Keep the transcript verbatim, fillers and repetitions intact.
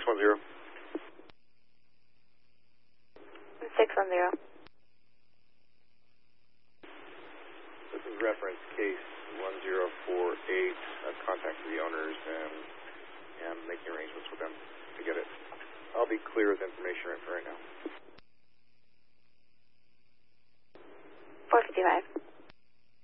six one zero. six one zero. This is reference case one zero four eight. I've contacted the owners and am making arrangements with them to get it. I'll be clear with information right, for right now. four fifty-five.